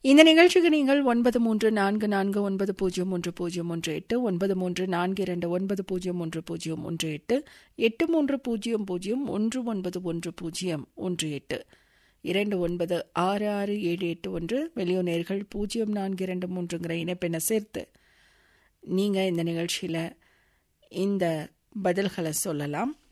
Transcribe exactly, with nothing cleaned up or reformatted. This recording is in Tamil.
இந்த நிகழ்ச்சிக்கு நீங்கள் ஒன்பது மூன்று நான்கு நான்கு ஒன்பது பூஜ்ஜியம் ஒன்று பூஜ்ஜியம் ஒன்று எட்டு ஒன்பது மூன்று நான்கு இரண்டு ஒன்பது பூஜ்ஜியம் ஒன்று பூஜ்ஜியம் ஒன்று எட்டு எட்டு மூன்று பூஜ்ஜியம் பூஜ்ஜியம் ஒன்று ஒன்பது ஒன்று பூஜ்ஜியம் ஒன்று எட்டு இரண்டு ஒன்பது ஆறு ஆறு ஏழு எட்டு ஒன்று வெளியூர் நேர்கள் பூஜ்ஜியம் நான்கு இரண்டு மூன்றுங்கிற இணைப்பெண்ணை சேர்த்து நீங்கள் இந்த நிகழ்ச்சியில் இந்த பதில்களை சொல்லலாம்.